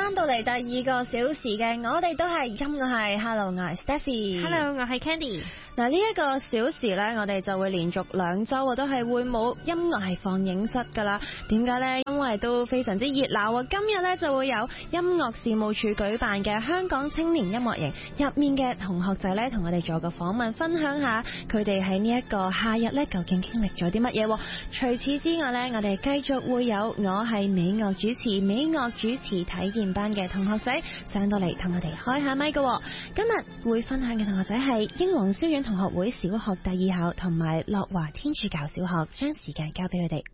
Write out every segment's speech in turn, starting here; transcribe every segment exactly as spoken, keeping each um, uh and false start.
翻到嚟第二個小時嘅，我哋都係音樂係 Hello， 我係 Stephy。Hello， 我係 Candy。 嗱，呢一個小時呢，我哋就會連續兩週都係會冇音樂係放映室噶啦。點解呢？因為都非常之熱鬧啊！今日呢，就會有音樂事務處舉辦嘅香港青年音樂營入面嘅同學仔呢，同我哋做個訪問，分享下佢哋喺呢一個夏日呢，究竟經歷咗啲乜嘢。除此之外呢，我哋繼續會有我係美樂主持美樂主持體驗班嘅同學仔上到嚟同我哋開下咪㗎。今日會分享嘅同學仔係英皇書院同學會小學第二校同埋樂華天主教小學，將時間交俾佢哋。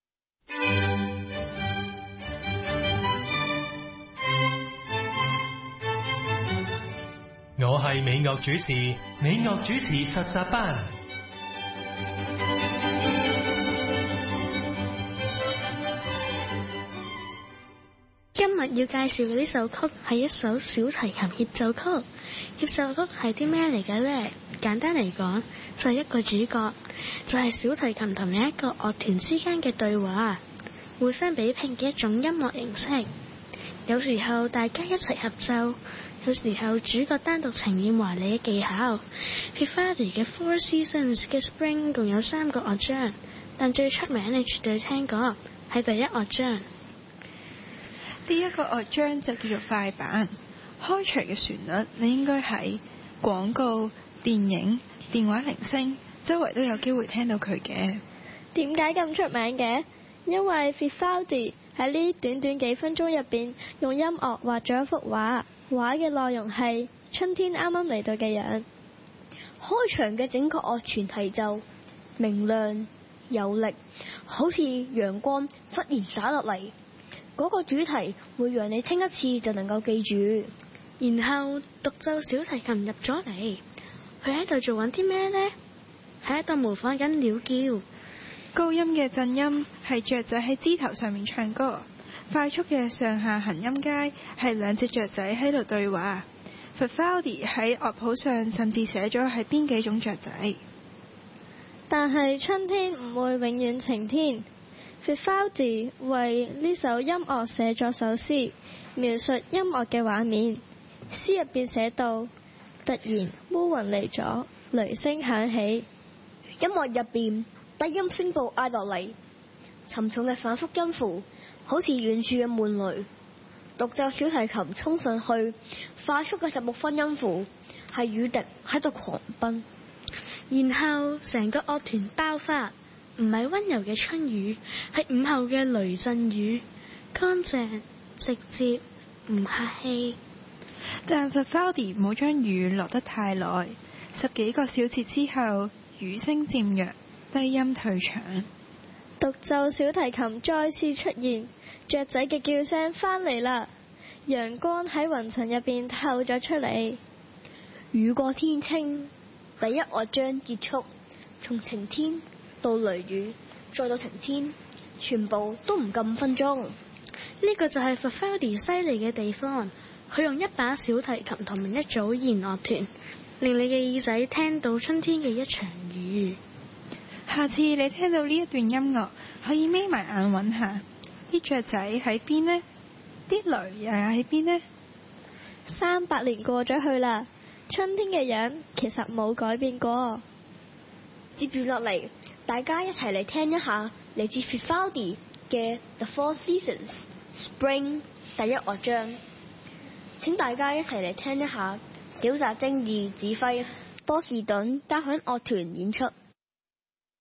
我係美樂主持美樂主持實習班。 今日要介紹嘅呢首曲係一首小提琴協奏曲。協奏曲係啲咩嚟嘅呢？簡單嚟講，就係一個主角，就係小提琴同另一個樂團之間嘅對話，互相比拼嘅一種音樂形式。有時候大家一齊合奏，有時候主角單獨呈現華麗嘅技巧。Vivaldi 嘅 Four Seasons 嘅 Spring 共有三個樂章，但最出名你絕對聽過係第一樂章。 呢一個樂章就叫做快板，開場嘅旋律你應該喺廣告、電影、電話鈴聲周圍都有機會聽到佢嘅。 點解咁出名嘅？因為 Vivaldi 喺呢短短幾分鐘入邊用音樂畫咗一幅畫，畫嘅內容係春天啱啱嚟到嘅樣。 開場嘅整個樂團提奏明亮有力，好似陽光忽然灑落嚟。嗰個主題會讓你聽一次就能夠記住。 然後獨奏小提琴入咗嚟，佢喺度做緊啲咩呢？喺度模仿緊鳥叫。 高音嘅震音係雀仔喺枝頭上面唱歌，快速嘅上下行音階係兩隻雀仔喺度對話。Vivaldi 喺樂譜上甚至寫咗係邊幾種雀仔。 但係春天唔會永遠晴天。Vivaldi 為呢首音樂寫咗首詩，描述音樂嘅畫面。詩入邊寫到：突然烏雲嚟咗，雷聲響起， 音樂入邊低音聲部嗌落嚟，沉重嘅反覆音符好似遠處嘅悶雷。獨奏小提琴衝上去，快速嘅十六分音符係雨滴喺度狂奔。 然後成個樂團爆發，唔係溫柔嘅春雨，係午後嘅雷陣雨，乾淨直接，唔客氣。 但 Vivaldi 冇將雨落得太耐，十幾個小節之後，雨聲漸弱，低音退場。 獨奏小提琴再次出現，雀仔嘅叫聲返嚟啦，陽光喺雲層入邊透咗出嚟。 雨過天青，第一樂章結束，從晴天到雷雨，再到晴天，全部都唔夠五分鐘。 呢個就係 Vivaldi 犀利嘅地方，佢用一把小提琴同埋一組弦樂團，令你嘅耳仔聽到春天嘅一場雨。 下次你聽到呢一段音樂，可以眯埋眼揾下，啲雀仔喺邊呢？啲雷又喺邊呢？ 三百年過咗去啦，春天嘅樣其實冇改變過。 接住落嚟，大家一齊嚟聽一下嚟自 Vivaldi 嘅 The Four Seasons Spring 第一樂章。請大家一齊嚟聽一下小澤征爾指揮，波士頓交響樂團演出。